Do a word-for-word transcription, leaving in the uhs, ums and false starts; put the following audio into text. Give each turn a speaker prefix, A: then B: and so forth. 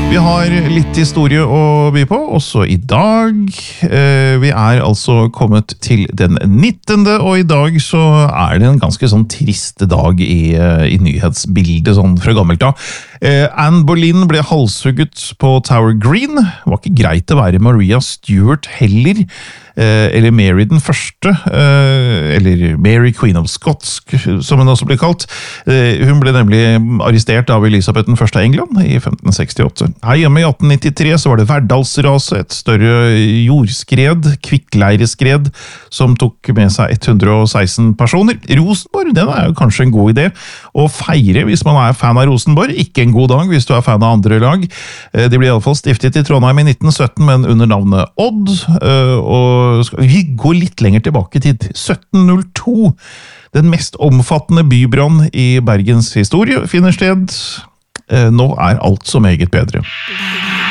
A: Vi har litt historie å by på, også i dag. Vi er altså kommet til den nittende, og i dag så er det en ganske sånn triste dag i, i nyhetsbildet, sånn fra gammelt av. Anne Boleyn ble halshugget på Tower Green. Det var ikke greit å være Maria Stuart heller, eller Mary den første, eller Mary Queen of Scots, som hun også ble kalt. Hun ble nemlig arrestert av Elisabeth den første av England i femten sekstiåtte. Her hjemme i atten nittitre så var det Verdalsraset, et større jordskred, kvikkleireskred, som tok med seg ett hundre og seksten personer. Rosenborg, den er jo kanskje en god idé å feire hvis man er fan av Rosenborg, ikke en god dag hvis du er fan av andre lag. De ble i alle fall stiftet i Trondheim i nitten sytten, men under navnet Odd, og vi går litt lenger tilbake til sytten null to. Den mest omfattende bybrann i Bergens historie finner sted. Nå er alt så meget bedre.